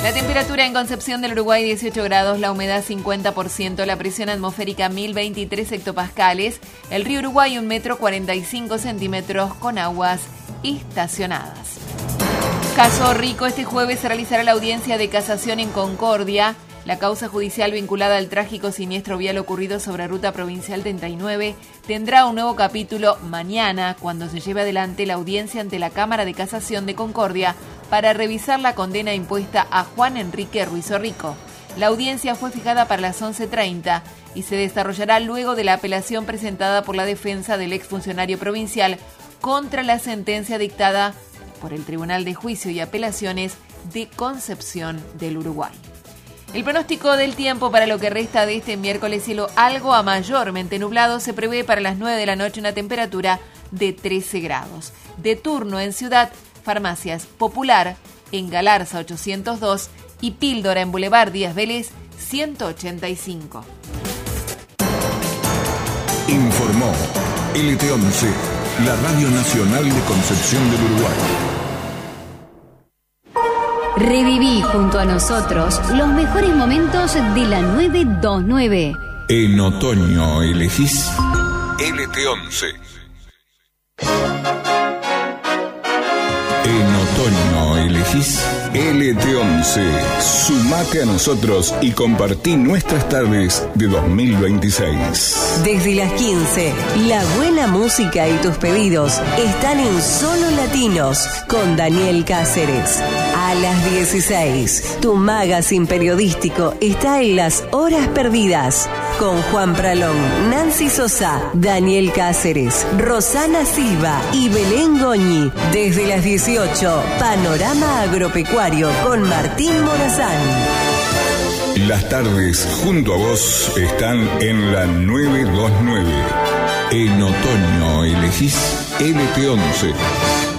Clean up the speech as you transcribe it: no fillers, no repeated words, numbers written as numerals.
La temperatura en Concepción del Uruguay 18 grados, la humedad 50%, la presión atmosférica 1023 hectopascales, el río Uruguay 1,45 metros con aguas estacionadas. Caso Rico, este jueves se realizará la audiencia de casación en Concordia. La causa judicial vinculada al trágico siniestro vial ocurrido sobre Ruta Provincial 39 tendrá un nuevo capítulo mañana, cuando se lleve adelante la audiencia ante la Cámara de Casación de Concordia para revisar la condena impuesta a Juan Enrique Ruiz Rico. La audiencia fue fijada para las 11:30 y se desarrollará luego de la apelación presentada por la defensa del exfuncionario provincial contra la sentencia dictada por el Tribunal de Juicio y Apelaciones de Concepción del Uruguay. El pronóstico del tiempo para lo que resta de este miércoles: cielo algo a mayormente nublado. Se prevé para las 9 de la noche una temperatura de 13 grados. De turno en Ciudad, Farmacias Popular en Galarza 802 y Píldora en Boulevard Díaz Vélez 185. Informó LT11, la Radio Nacional de Concepción del Uruguay. Reviví junto a nosotros los mejores momentos de la 929. En otoño elegís LT11. En otoño elegís LT11. Sumate a nosotros y compartí nuestras tardes de 2026. Desde las 15, la buena música y tus pedidos están en Solo Latinos con Daniel Cáceres. A las 16, tu magazine periodístico está en Las Horas Perdidas con Juan Pralón, Nancy Sosa, Daniel Cáceres, Rosana Silva y Belén Goñi. Desde las 18, Panorama Agropecuario con Martín Morazán. Las tardes junto a vos están en la 929. En otoño elegís LT11.